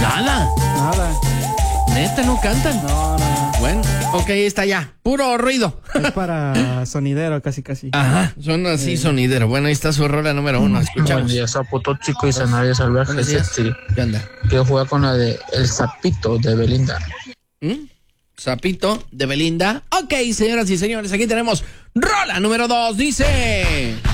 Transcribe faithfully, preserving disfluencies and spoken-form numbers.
Nada. Nada. Neta, no cantan. No, no. Bueno, ok, está ya. Puro ruido. Es para sonidero, casi, casi. Ajá, son así sonidero. Bueno, ahí está su rola número uno. Escuchamos. Buen día, Sapo Tóxico y Sanabria Salvaje. Buenos días. Sí. ¿Qué onda? Quiero jugar con la de El Sapito de Belinda. ¿Mm? Sapito de Belinda. Ok, señoras y señores, aquí tenemos rola número dos. Dice...